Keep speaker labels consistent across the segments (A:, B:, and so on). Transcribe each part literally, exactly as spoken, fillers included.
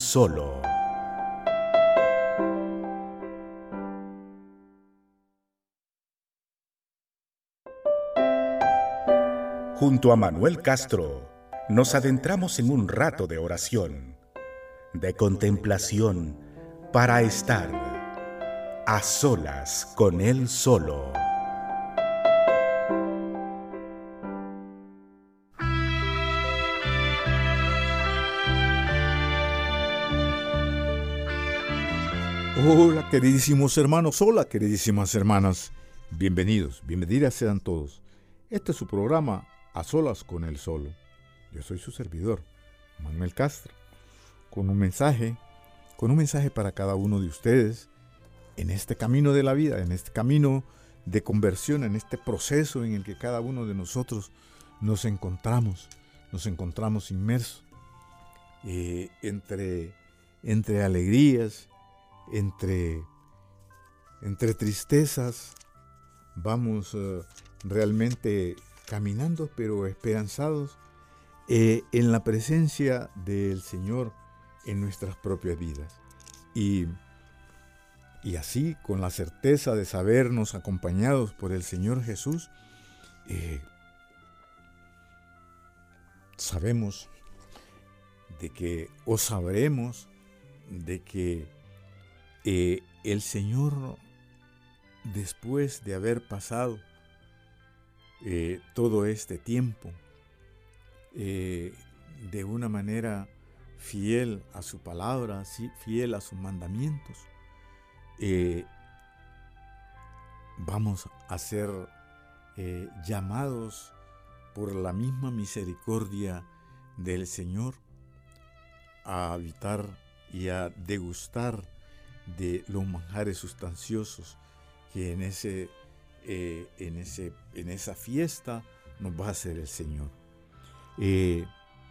A: solo. Junto a Manuel Castro, nos adentramos en un rato de oración, de contemplación, para estar a solas con Él solo.
B: Hola queridísimos hermanos, hola queridísimas hermanas, bienvenidos, bienvenidas sean todos. Este es su programa A Solas con Él Solo. Yo soy su servidor, Manuel Castro, con un mensaje, con un mensaje para cada uno de ustedes en este camino de la vida, en este camino de conversión, en este proceso en el que cada uno de nosotros nos encontramos, nos encontramos inmersos eh, entre, entre alegrías, entre, entre tristezas. Vamos uh, realmente caminando, pero esperanzados eh, en la presencia del Señor en nuestras propias vidas. Y, y así, con la certeza de sabernos acompañados por el Señor Jesús, eh, sabemos de que, o sabremos de que eh, el Señor, después de haber pasado eh, todo este tiempo eh, de una manera fiel a su palabra, fiel a sus mandamientos, eh, vamos a ser eh, llamados por la misma misericordia del Señor a habitar y a degustar de los manjares sustanciosos que en, ese, eh, en, ese, en esa fiesta nos va a hacer el Señor. Eh,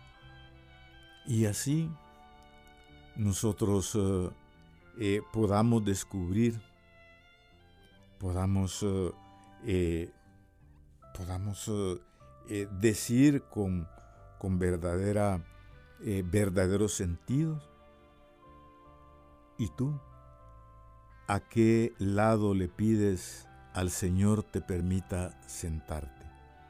B: y así nosotros eh, eh, podamos descubrir, podamos, eh, eh, podamos eh, eh, decir con, con verdadera, eh, verdaderos sentidos. ¿Y tú? ¿A qué lado le pides al Señor te permita sentarte?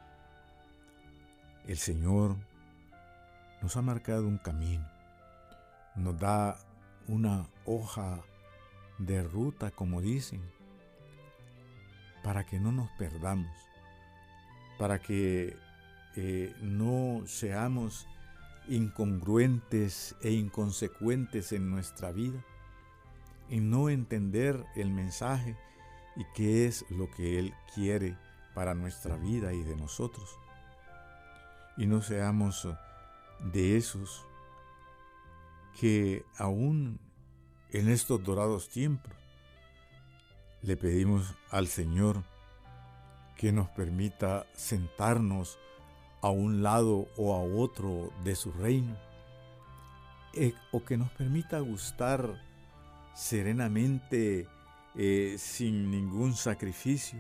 B: El Señor nos ha marcado un camino, nos da una hoja de ruta, como dicen, para que no nos perdamos, para que eh, no seamos incongruentes e inconsecuentes en nuestra vida, en no entender el mensaje y qué es lo que Él quiere para nuestra vida y de nosotros. Y no seamos de esos que aún en estos dorados tiempos le pedimos al Señor que nos permita sentarnos a un lado o a otro de su reino, eh, o que nos permita gustar serenamente, eh, sin ningún sacrificio,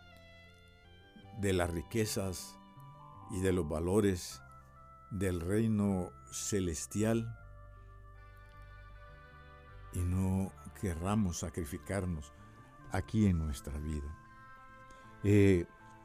B: de las riquezas y de los valores del reino celestial, y no querramos sacrificarnos aquí en nuestra vida. Eh,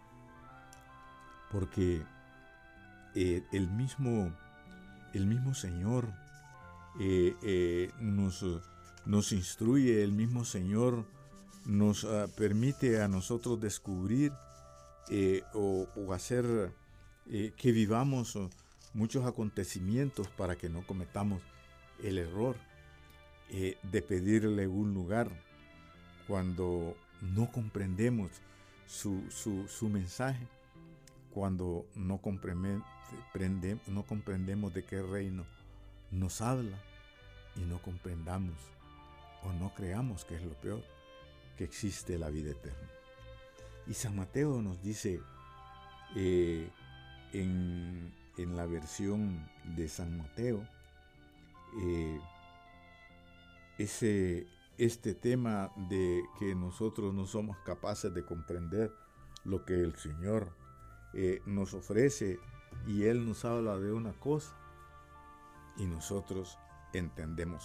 B: porque eh, el mismo, el mismo Señor eh, eh, nos Nos instruye, el mismo Señor nos uh, permite a nosotros descubrir eh, o, o hacer eh, que vivamos uh, muchos acontecimientos para que no cometamos el error eh, de pedirle un lugar cuando no comprendemos su, su, su mensaje, cuando no comprendemos, no comprendemos de qué reino nos habla y no comprendamos o no creamos, que es lo peor, que existe la vida eterna. Y San Mateo nos dice eh, en, en la versión de San Mateo eh, ese, este tema de que nosotros no somos capaces de comprender lo que el Señor eh, nos ofrece, y Él nos habla de una cosa y nosotros entendemos